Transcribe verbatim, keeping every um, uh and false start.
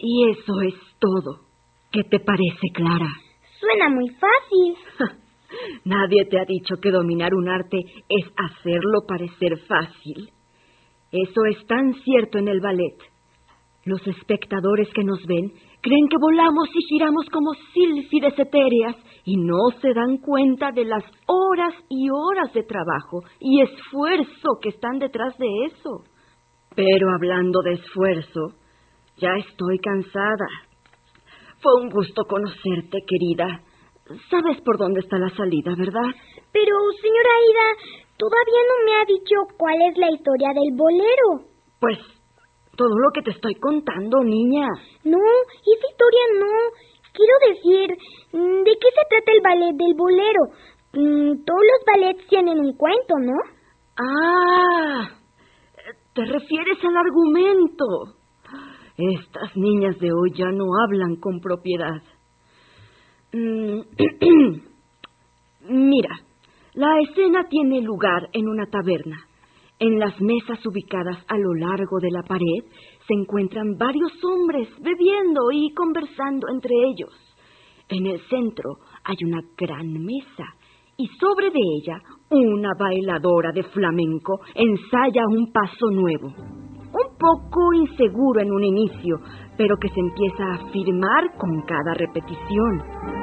Y eso es todo. ¿Qué te parece, Clara? Suena muy fácil. Nadie te ha dicho que dominar un arte es hacerlo parecer fácil. Eso es tan cierto en el ballet. Los espectadores que nos ven creen que volamos y giramos como sílfides etéreas y no se dan cuenta de las horas y horas de trabajo y esfuerzo que están detrás de eso. Pero hablando de esfuerzo, ya estoy cansada. Fue un gusto conocerte, querida. Sabes por dónde está la salida, ¿verdad? Pero, señora Aida, todavía no me ha dicho cuál es la historia del bolero. Pues, todo lo que te estoy contando, niña. No, esa historia no. Quiero decir, ¿de qué se trata el ballet del bolero? Todos los ballets tienen un cuento, ¿no? Ah, te refieres al argumento. Estas niñas de hoy ya no hablan con propiedad. Mira, la escena tiene lugar en una taberna. En las mesas ubicadas a lo largo de la pared se encuentran varios hombres bebiendo y conversando entre ellos. En el centro hay una gran mesa y sobre de ella una bailadora de flamenco ensaya un paso nuevo. Un poco inseguro en un inicio, pero que se empieza a afirmar con cada repetición.